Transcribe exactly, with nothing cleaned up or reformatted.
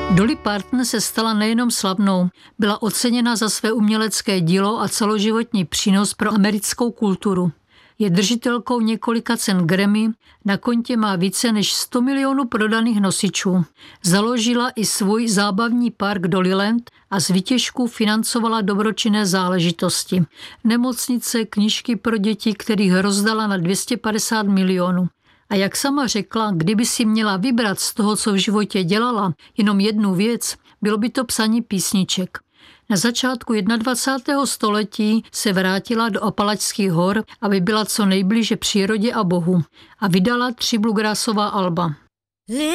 Dolly Parton se stala nejenom slavnou, byla oceněna za své umělecké dílo a celoživotní přínos pro americkou kulturu. Je držitelkou několika cen Grammy, na kontě má více než sto milionů prodaných nosičů. Založila i svůj zábavní park Dollyland a z výtěžků financovala dobročinné záležitosti. Nemocnice, knížky pro děti, kterých rozdala na dvě stě padesát milionů. A jak sama řekla, kdyby si měla vybrat z toho, co v životě dělala, jenom jednu věc, bylo by to psaní písniček. Na začátku dvacátého prvního století se vrátila do Apalačských hor, aby byla co nejblíže přírodě a Bohu, a vydala tři bluegrassová alba.